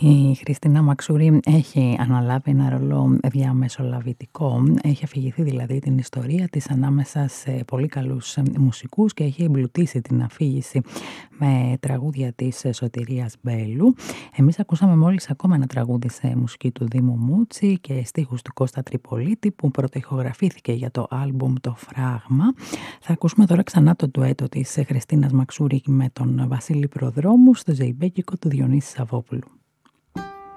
Η Χριστίνα Μαξούρη έχει αναλάβει ένα ρόλο διαμεσολαβητικό, έχει αφηγηθεί δηλαδή την ιστορία της ανάμεσα σε πολύ καλούς μουσικούς και έχει εμπλουτίσει την αφήγηση με τραγούδια της Σωτηρίας Μπέλου. Εμείς ακούσαμε μόλις ακόμα ένα τραγούδι σε μουσική του Δήμου Μούτσι και στίχους του Κώστα Τριπολίτη που πρωτοηχογραφήθηκε για το άλμπουμ «Το Φράγμα». Θα ακούσουμε τώρα ξανά το ντουέτο της Χριστίνας Μαξούρη με τον Βασίλη Προδρόμου στο ζεϊμπέκικο του Διονύση Σαββόπουλου.